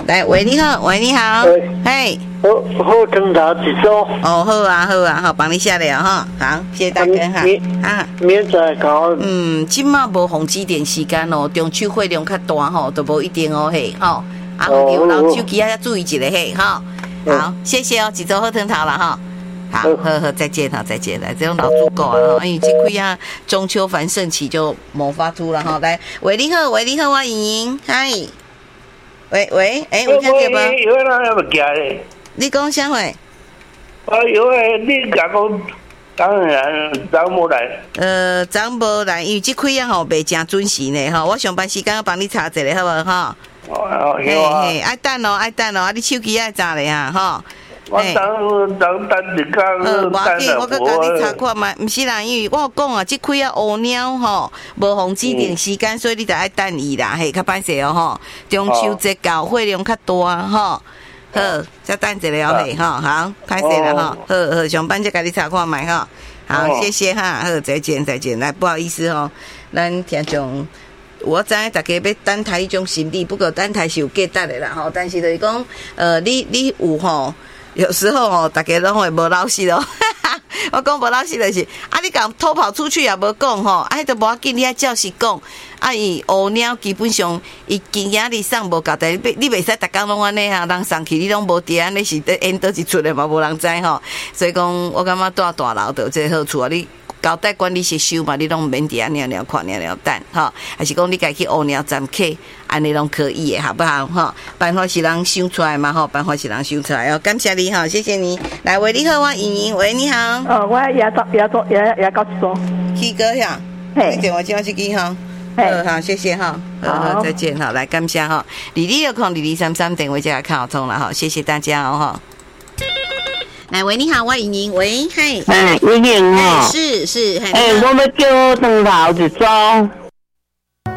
来，喂，你好，喂，你好，嘿， 好汤头一组。 哦，好啊，好啊，好，帮你写了哈，好，谢谢大家哈。啊， 明仔搞。 即马无防止电时间哦，中秋会量较大吼，都无一定哦嘿，吼，啊，有老手机啊，要注意一下嘿，哈，好，谢谢哦，一组好汤头了哈。好，再见哈，再见。来，这种老猪狗啊，因为这亏啊，中秋繁盛期就萌发出了哈。来，喂，你好，喂，你好，我莹莹，嗨，喂，有听到无？ 有哪要不假嘞？ 你讲啥话？ 有诶，你讲当然张无来。 张无来，因为这亏啊吼，袂正准时呢哈。我上班时间我帮你查一下好无哈？嘿，爱等哦，啊，你手机爱查咧哈，哈。 我等一天， 无要紧，我佮甲你查看嘛。毋是啦，因为我讲啊，即开啊乌鸟吼，无防止电时间，所以你着爱等伊啦，嘿，较歹势哦吼。中秋节到会量较大吼，好，再等一下嘿吼，好，歹势啦吼，好，上班再甲你查看卖吼，好，谢谢哈，好，再见。来，不好意思吼，咱听众。我知大家要等待迄种心理，不过等待是有价值的啦吼。但是就是讲，你有吼。有时候哦，大家拢会无老实咯。我讲无老实就是，啊，你讲偷跑出去也无讲吼，啊，迄都无要紧，你爱照实讲。啊，伊乌鸟基本上伊经验你送无够，但你袂使逐工拢安尼哈，人送去你拢无伫安尼是演倒一出的嘛，无人知吼。所以讲，我感觉住大楼就有这个好处啊，你。交代管理是收嘛，你拢免伫遐尿看尿等吼，还是讲你家去乌鸟站客，安尼拢可以的，好不好吼？办法是人想出来嘛吼，办法是人想出来哦。感谢你哈，谢谢你。来，喂，你好，我莹莹，喂，你好。 我也搞一组。 K 哥呀，你电话接我去机哈。好，谢谢哈。好，再见哈。来，感谢哈。22062233电话这个卡通了哈，谢谢大家哦哈。来，喂，你好，我莹莹，喂，嗨， 莹莹哦， 是， 我们叫汤头一组。